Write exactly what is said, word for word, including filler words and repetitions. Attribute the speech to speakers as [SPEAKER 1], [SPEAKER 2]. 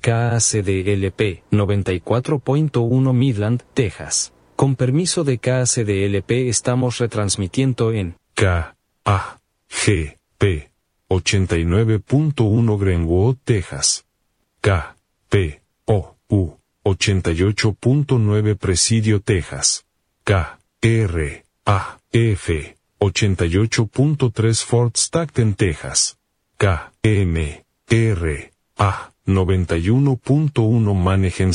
[SPEAKER 1] K A C D L P noventa y cuatro punto uno Midland, Texas. Con permiso de K A C D L P estamos retransmitiendo en
[SPEAKER 2] K A G P ochenta y nueve punto uno Greenwood, Texas. K P O U ochenta y ocho punto nueve Presidio, Texas. K R A F ochenta y ocho punto tres Fort Stockton, Texas. K M R A noventa y uno punto uno Mannheim,